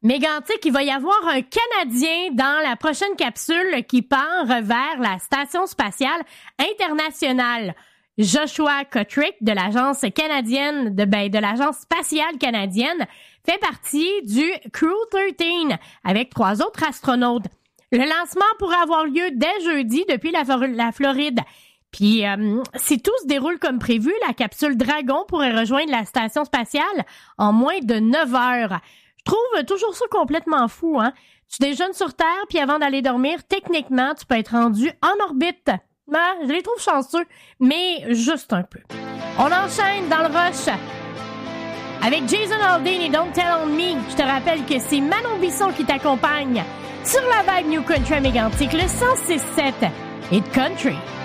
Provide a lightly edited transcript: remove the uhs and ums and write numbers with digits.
Mégantic, il va y avoir un Canadien dans la prochaine capsule qui part vers la Station spatiale internationale. Joshua Kotrick de l'agence canadienne, de l'agence spatiale canadienne, fait partie du Crew 13 avec 3 autres astronautes. Le lancement pourrait avoir lieu dès jeudi depuis la Floride. Puis, si tout se déroule comme prévu, la capsule Dragon pourrait rejoindre la station spatiale en moins de 9 heures. Je trouve toujours ça complètement fou, hein? Tu déjeunes sur Terre, puis avant d'aller dormir, techniquement, tu peux être rendu en orbite. Je les trouve chanceux, mais juste un peu. On enchaîne dans le rush avec Jason Aldean et Don't Tell On Me. Je te rappelle que c'est Manon Bisson qui t'accompagne sur la vibe New Country à Mégantic, le 106.7 Hit Country.